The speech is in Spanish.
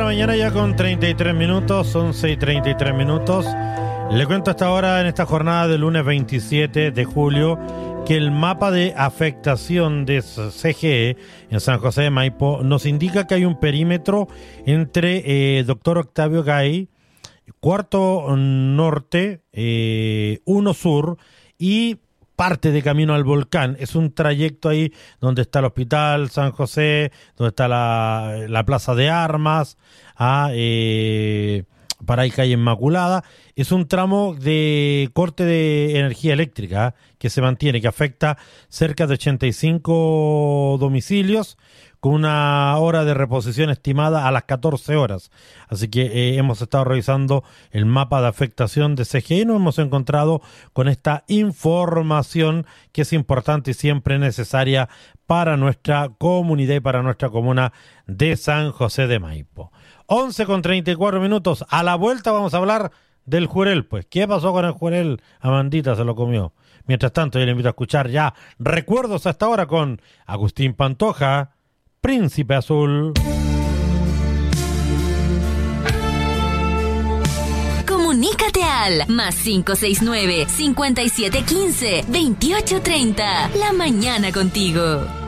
la mañana ya con 33 minutos, 11 y 33 minutos. Le cuento hasta ahora en esta jornada del lunes 27 de julio que el mapa de afectación de CGE en San José de Maipo nos indica que hay un perímetro entre Doctor Octavio Gay, Cuarto Norte, 1 Sur y parte de Camino al Volcán. Es un trayecto ahí donde está el Hospital San José, donde está la Plaza de Armas, para ahí calle Inmaculada. Es un tramo de corte de energía eléctrica que se mantiene, que afecta cerca de 85 domicilios, con una hora de reposición estimada a las 14 horas. Así que hemos estado revisando el mapa de afectación de CGE y nos hemos encontrado con esta información que es importante y siempre necesaria para nuestra comunidad y para nuestra comuna de San José de Maipo. 11 con 34 minutos. A la vuelta vamos a hablar del jurel. Pues, ¿qué pasó con el jurel? Amandita se lo comió. Mientras tanto, yo le invito a escuchar ya recuerdos hasta ahora con Agustín Pantoja, Príncipe Azul. Comunícate al +569 5715 2830. La mañana contigo.